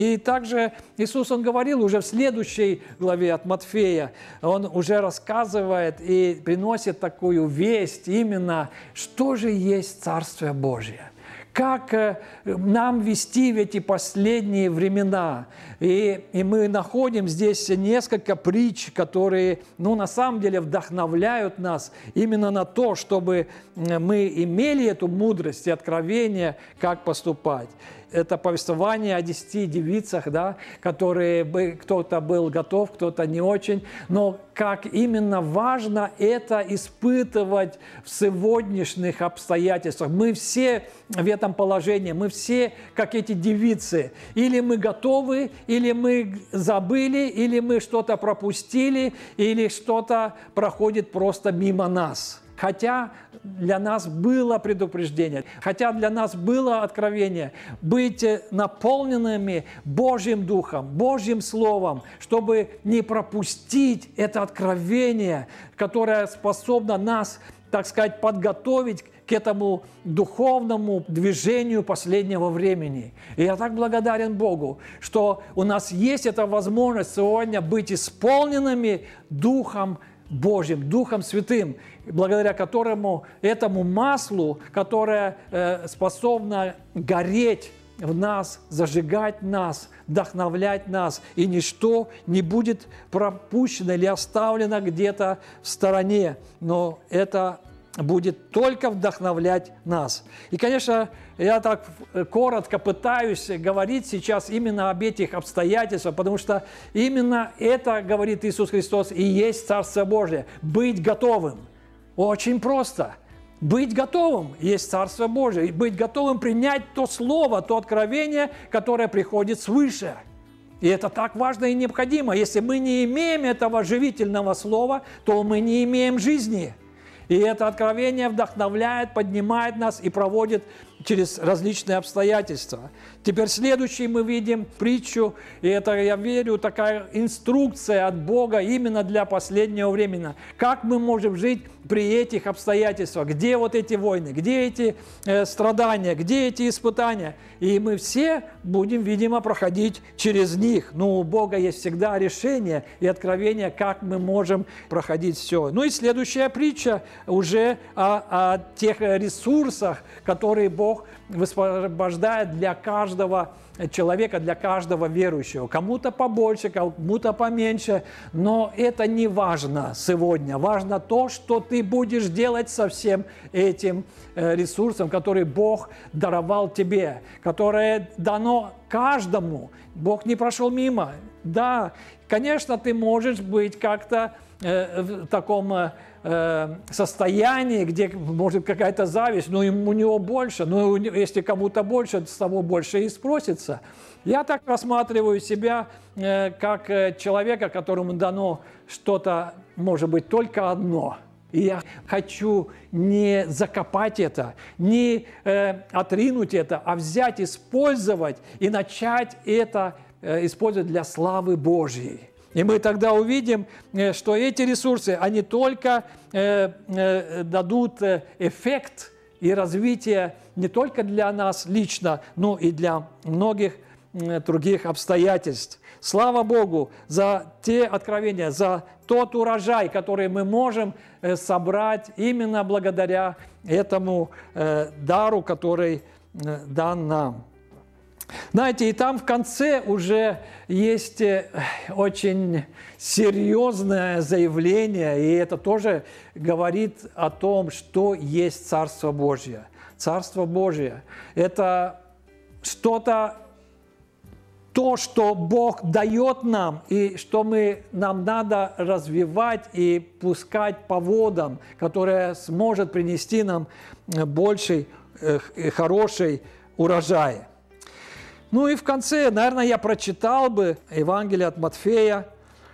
И также Иисус, Он говорил уже в следующей главе от Матфея, Он уже рассказывает и приносит такую весть именно, что же есть Царствие Божие. Как нам вести в эти последние времена. И мы находим здесь несколько притч, которые, на самом деле вдохновляют нас именно на то, чтобы мы имели эту мудрость и откровение, как поступать. Это повествование о 10 девицах, да, которые кто-то был готов, кто-то не очень. Но как именно важно это испытывать в сегодняшних обстоятельствах. Мы все в этом положении, мы все как эти девицы. Или мы готовы, или мы забыли, или мы что-то пропустили, или что-то проходит просто мимо нас. Хотя для нас было предупреждение, хотя для нас было откровение быть наполненными Божьим Духом, Божьим Словом, чтобы не пропустить это откровение, которое способно нас, так сказать, подготовить к этому духовному движению последнего времени. И я так благодарен Богу, что у нас есть эта возможность сегодня быть исполненными Духом Божьим, Духом Святым, благодаря которому, этому маслу, которое способно гореть в нас, зажигать нас, вдохновлять нас, и ничто не будет пропущено или оставлено где-то в стороне, но это будет только вдохновлять нас. И, конечно, я так коротко пытаюсь говорить сейчас именно об этих обстоятельствах, потому что именно это, говорит Иисус Христос, и есть Царство Божие. Быть готовым. Очень просто. Быть готовым есть Царство Божие. И быть готовым принять то слово, то откровение, которое приходит свыше. И это так важно и необходимо. Если мы не имеем этого живительного слова, то мы не имеем жизни. И это откровение вдохновляет, поднимает нас и проводит через различные обстоятельства. Теперь следующий мы видим притчу, и это, я верю, такая инструкция от Бога именно для последнего времени. Как мы можем жить при этих обстоятельствах? Где вот эти войны? Где эти страдания? Где эти испытания? И мы все будем, видимо, проходить через них. Но у Бога есть всегда решение и откровение, как мы можем проходить все. И следующая притча уже о тех ресурсах, которые Бог высвобождает для каждого человека, для каждого верующего. Кому-то побольше, кому-то поменьше, но это не важно сегодня. Важно то, что ты будешь делать со всем этим ресурсом, который Бог даровал тебе, которое дано каждому. Бог не прошел мимо. Да, конечно, ты можешь быть как-то в таком состоянии, где может какая-то зависть, но у него больше, но если кому-то больше, с того больше и спросится. Я так рассматриваю себя как человека, которому дано что-то, может быть, только одно. И я хочу не закопать это, не отринуть это, а взять, использовать и начать это использовать для славы Божьей. И мы тогда увидим, что эти ресурсы, они только дадут эффект и развитие не только для нас лично, но и для многих других обстоятельств. Слава Богу за те откровения, за тот урожай, который мы можем собрать именно благодаря этому дару, который дан нам. Знаете, и там в конце уже есть очень серьезное заявление, и это тоже говорит о том, что есть Царство Божье. Царство Божье – это что-то, то, что Бог дает нам, и что нам надо развивать и пускать по водам, которое сможет принести нам больший, хороший урожай. И в конце, наверное, я прочитал бы Евангелие от Матфея.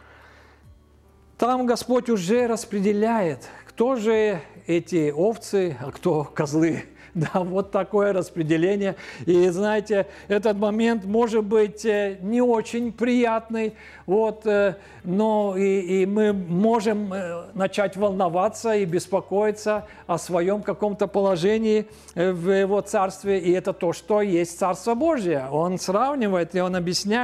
Там Господь уже распределяет, кто же эти овцы, а кто козлы. Да, вот такое распределение. И знаете, этот момент может быть не очень приятный, но и мы можем начать волноваться и беспокоиться о своем каком-то положении в Его Царстве. И это то, что есть Царство Божие. Он сравнивает и Он объясняет.